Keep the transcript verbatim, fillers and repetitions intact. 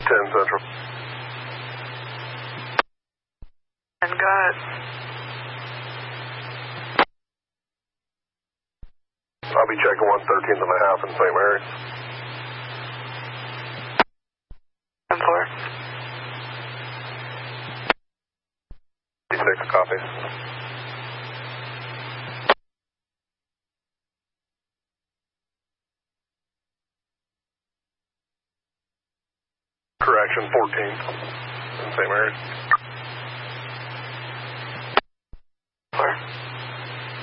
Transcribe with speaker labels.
Speaker 1: ten Central.
Speaker 2: And got it.
Speaker 1: I'll be checking one thirteen and a half in Saint Mary's.
Speaker 2: ten four.
Speaker 1: six, copy. Correction, fourteen in Saint Mary's.